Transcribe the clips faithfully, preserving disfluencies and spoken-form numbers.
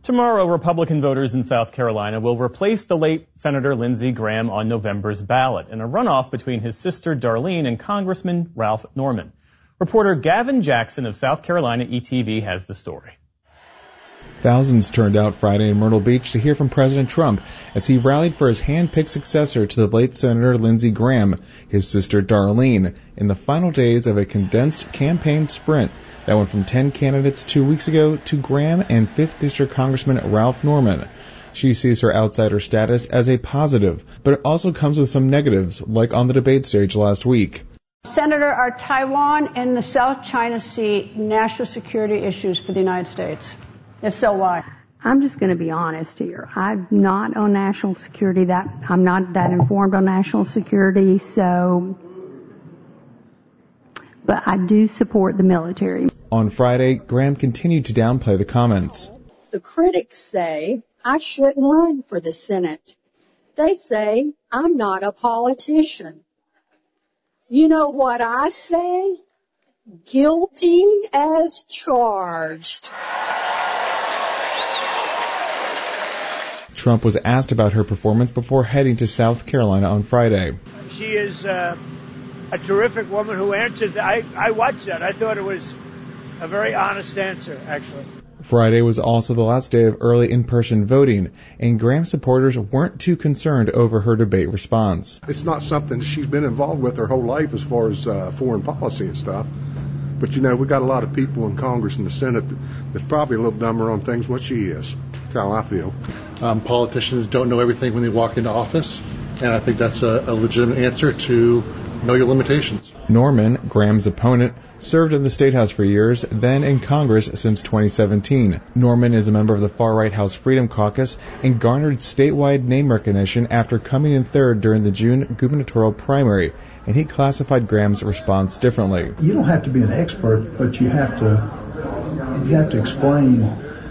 Tomorrow, Republican voters in South Carolina will replace the late Senator Lindsey Graham on November's ballot in a runoff between his sister Darlene and Congressman Ralph Norman. Reporter Gavin Jackson of South Carolina E T V has the story. Thousands turned out Friday in Myrtle Beach to hear from President Trump as he rallied for his hand-picked successor to the late Senator Lindsey Graham, his sister Darlene, in the final days of a condensed campaign sprint that went from ten candidates two weeks ago to Graham and fifth District Congressman Ralph Norman. She sees her outsider status as a positive, but it also comes with some negatives, like on the debate stage last week. Senator, are Taiwan and the South China Sea national security issues for the United States? If so, why? I'm just going to be honest here. I'm not on national security. That I'm not that informed on national security, so... But I do support the military. On Friday, Graham continued to downplay the comments. The critics say I shouldn't run for the Senate. They say I'm not a politician. You know what I say? Guilty as charged. Trump was asked about her performance before heading to South Carolina on Friday. She is uh, a terrific woman who answered. I, I watched that. I thought it was a very honest answer, actually. Friday was also the last day of early in-person voting, and Graham supporters weren't too concerned over her debate response. It's not something she's been involved with her whole life as far as uh, foreign policy and stuff. But, you know, we got a lot of people in Congress and the Senate that's probably a little dumber on things than what she is. That's how I feel. Um, politicians don't know everything when they walk into office, and I think that's a, a legitimate answer to know your limitations. Norman, Graham's opponent, served in the State House for years, then in Congress since twenty seventeen. Norman is a member of the far-right House Freedom Caucus and garnered statewide name recognition after coming in third during the June gubernatorial primary, and he classified Graham's response differently. You don't have to be an expert, but you have to you have to explain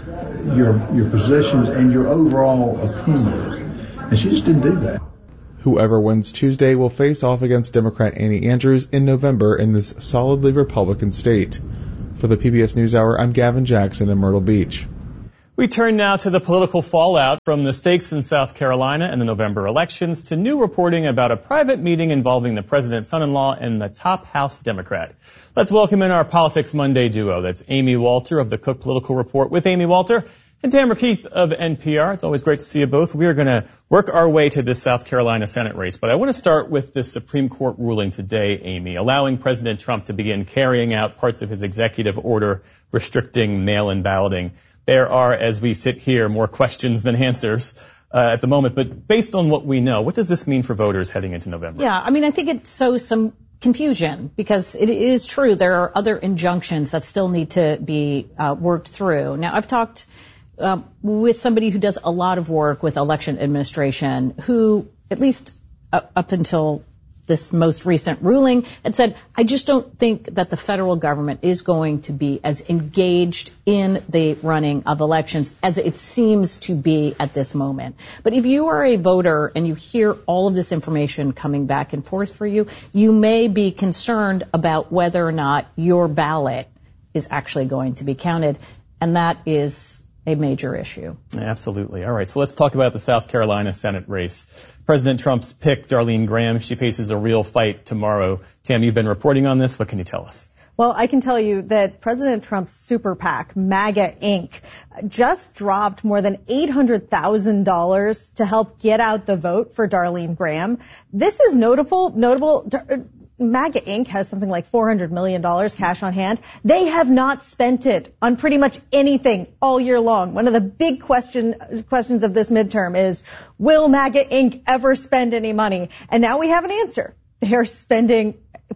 your your positions and your overall opinion. And she just didn't do that. Whoever wins Tuesday will face off against Democrat Annie Andrews in November in this solidly Republican state. For the P B S NewsHour, I'm Gavin Jackson in Myrtle Beach. We turn now to the political fallout from the stakes in South Carolina and the November elections to new reporting about a private meeting involving the president's son-in-law and the top House Democrat. Let's welcome in our Politics Monday duo. That's Amy Walter of the Cook Political Report with Amy Walter and Tamara Keith of N P R. It's always great to see you both. We are going to work our way to this South Carolina Senate race, but I want to start with this Supreme Court ruling today, Amy, allowing President Trump to begin carrying out parts of his executive order restricting mail-in balloting. There are, as we sit here, more questions than answers uh, at the moment, but based on what we know, what does this mean for voters heading into November? Yeah, I mean, I think it sows some confusion because it is true there are other injunctions that still need to be uh, worked through. Now, I've talked Uh, with somebody who does a lot of work with election administration, who, at least uh, up until this most recent ruling, had said, I just don't think that the federal government is going to be as engaged in the running of elections as it seems to be at this moment. But if you are a voter and you hear all of this information coming back and forth for you, you may be concerned about whether or not your ballot is actually going to be counted. And that is a major issue. Absolutely. All right, so let's talk about the South Carolina Senate race. President Trump's pick, Darlene Graham, she faces a real fight tomorrow. Tam, you've been reporting on this. What can you tell us? Well, I can tell you that President Trump's super PAC, MAGA Incorporated, just dropped more than eight hundred thousand dollars to help get out the vote for Darlene Graham. This is notable. Notable. MAGA Incorporated has something like four hundred million dollars cash on hand. They have not spent it on pretty much anything all year long. One of the big question, questions of this midterm is, will MAGA Incorporated ever spend any money? And now we have an answer. They're spending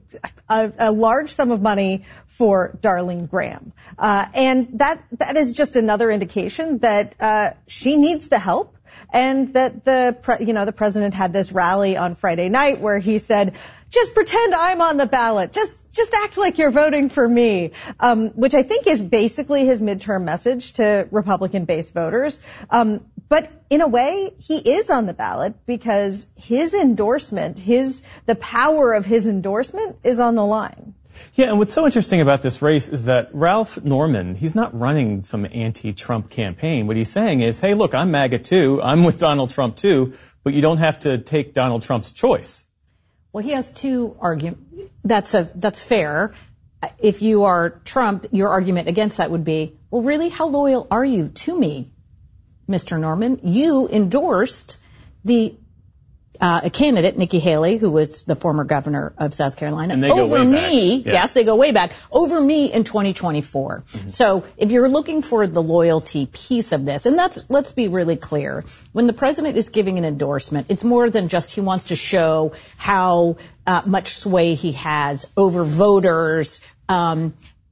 a, a large sum of money for Darlene Graham. Uh, and that that is just another indication that uh, she needs the help. And that the, pre- you know, the president had this rally on Friday night where he said, just pretend I'm on the ballot. Just, just act like you're voting for me. Um, which I think is basically his midterm message to Republican-based voters. Um, but in a way, he is on the ballot because his endorsement, his, the power of his endorsement is on the line. Yeah, and what's so interesting about this race is that Ralph Norman, he's not running some anti-Trump campaign. What he's saying is, hey, look, I'm MAGA too, I'm with Donald Trump too, but you don't have to take Donald Trump's choice. Well, he has two arguments. That's a that's fair. If you are Trump, your argument against that would be, well, really, how loyal are you to me, Mister Norman? You endorsed the uh, a candidate, Nikki Haley, who was the former governor of South Carolina, and they go over way me. back. Yeah. Yes, they go way back. Over me in twenty twenty-four. Mm-hmm. So if you're looking for the loyalty piece of this, and that's, let's be really clear, when the president is giving an endorsement, it's more than just he wants to show how uh, much sway he has over voters um,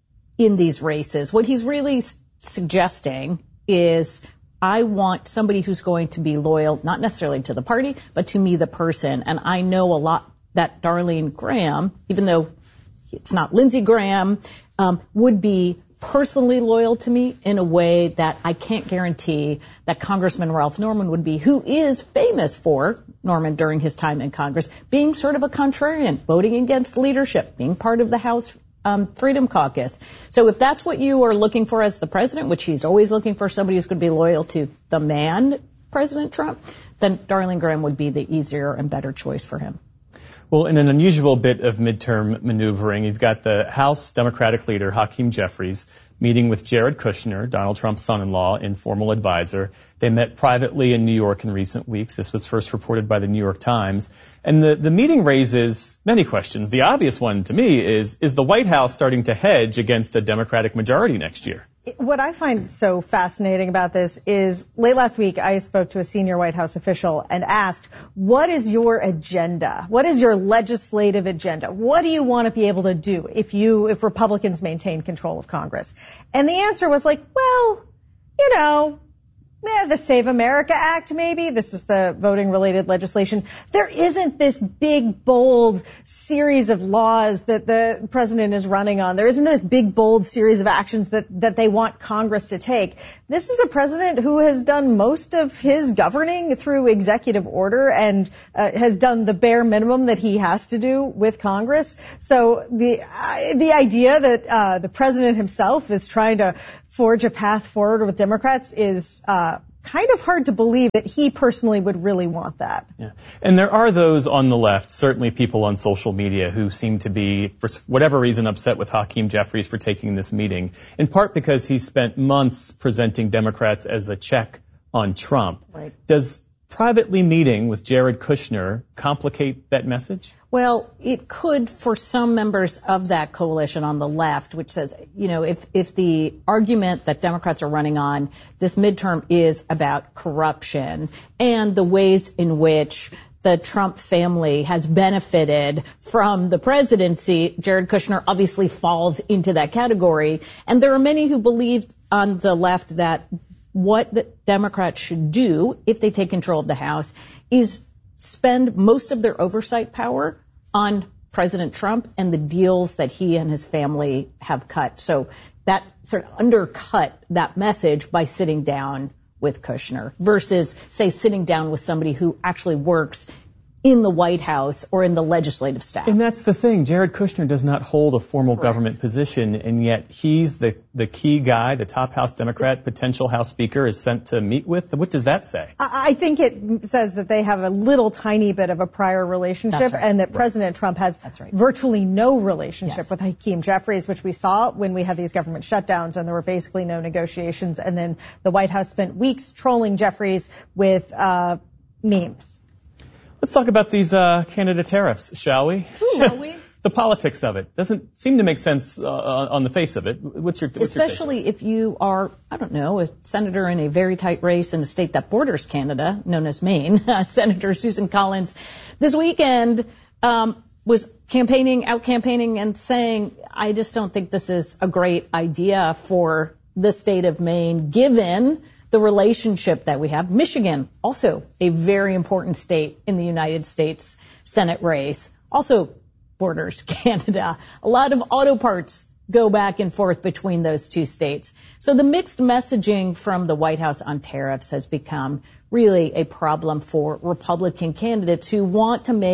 in these races. What he's really s- suggesting is, I want somebody who's going to be loyal, not necessarily to the party, but to me, the person. And I know a lot that Darlene Graham, even though it's not Lindsey Graham, um, would be personally loyal to me in a way that I can't guarantee that Congressman Ralph Norman would be, who is famous for, Norman during his time in Congress, being sort of a contrarian, voting against leadership, being part of the House Um, Freedom Caucus. So if that's what you are looking for as the president, which he's always looking for somebody who's going to be loyal to the man, President Trump, then Darlene Graham would be the easier and better choice for him. Well, in an unusual bit of midterm maneuvering, you've got the House Democratic leader, Hakeem Jeffries, meeting with Jared Kushner, Donald Trump's son-in-law, informal advisor. They met privately in New York in recent weeks. This was first reported by the New York Times. And the, the meeting raises many questions. The obvious one to me is, is the White House starting to hedge against a Democratic majority next year? What I find so fascinating about this is late last week I spoke to a senior White House official and asked, what is your agenda? What is your legislative agenda? What do you want to be able to do if you, if Republicans maintain control of Congress? And the answer was like, well, you know, eh, the Save America Act, maybe. This is the voting-related legislation. There isn't this big, bold series of laws that the president is running on. There isn't this big, bold series of actions that, that they want Congress to take. This is a president who has done most of his governing through executive order and uh, has done the bare minimum that he has to do with Congress. So the uh, the idea that uh, the president himself is trying to forge a path forward with Democrats is uh, kind of hard to believe that he personally would really want that. Yeah. And there are those on the left, certainly people on social media, who seem to be, for whatever reason, upset with Hakeem Jeffries for taking this meeting, in part because he spent months presenting Democrats as a check on Trump. Right. Does privately meeting with Jared Kushner complicate that message? Well, it could for some members of that coalition on the left, which says, you know, if, if the argument that Democrats are running on this midterm is about corruption and the ways in which the Trump family has benefited from the presidency, Jared Kushner obviously falls into that category. And there are many who believe on the left that what the Democrats should do if they take control of the House is spend most of their oversight power on President Trump and the deals that he and his family have cut. So that sort of undercut that message by sitting down with Kushner versus, say, sitting down with somebody who actually works in the White House or in the legislative staff. And that's the thing. Jared Kushner does not hold a formal Correct. government position, and yet he's the, the key guy, the top House Democrat, potential House Speaker, is sent to meet with. What does that say? I think it says that they have a little tiny bit of a prior relationship right. and that Right. President Trump has right. virtually no relationship Yes. with Hakeem Jeffries, which we saw when we had these government shutdowns and there were basically no negotiations. And then the White House spent weeks trolling Jeffries with uh, memes. Let's talk about these uh, Canada tariffs, shall we? Shall we? The politics of it doesn't seem to make sense uh, on the face of it. What's your what's Especially your if you are, I don't know, a senator in a very tight race in a state that borders Canada, known as Maine. Uh, Senator Susan Collins this weekend um, was campaigning, out campaigning and saying, I just don't think this is a great idea for the state of Maine, given the relationship that we have. Michigan, also a very important state in the United States Senate race, also borders Canada. A lot of auto parts go back and forth between those two states. So the mixed messaging from the White House on tariffs has become really a problem for Republican candidates who want to make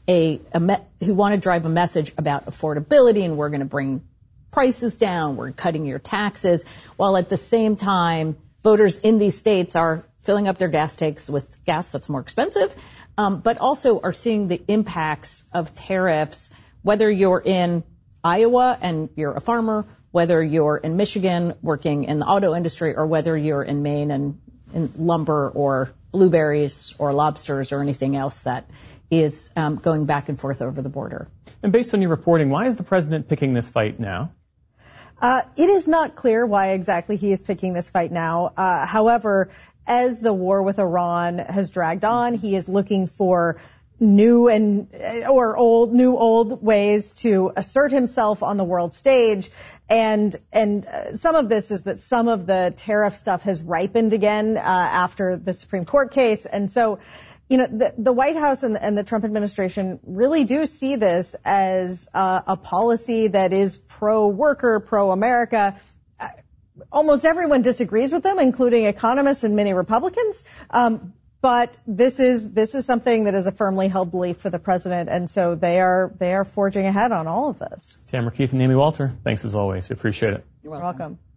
a, a me- who want to drive a message about affordability and we're going to bring prices down, we're cutting your taxes, while at the same time voters in these states are filling up their gas tanks with gas that's more expensive, um, but also are seeing the impacts of tariffs, whether you're in Iowa and you're a farmer, whether you're in Michigan working in the auto industry, or whether you're in Maine and in lumber or blueberries or lobsters or anything else that is um, going back and forth over the border. And based on your reporting, why is the president picking this fight now? Uh, it is not clear why exactly he is picking this fight now. Uh, however, as the war with Iran has dragged on, he is looking for new and or old, new old ways to assert himself on the world stage. And and uh, some of this is that some of the tariff stuff has ripened again uh, after the Supreme Court case. And so, you know, the, the White House and, and the Trump administration really do see this as uh, a policy that is pro-worker, pro-America. Uh, almost everyone disagrees with them, including economists and many Republicans. Um, but this is this is something that is a firmly held belief for the president, and so they are they are forging ahead on all of this. Tamara Keith and Amy Walter, thanks as always. We appreciate it. You're welcome. You're welcome.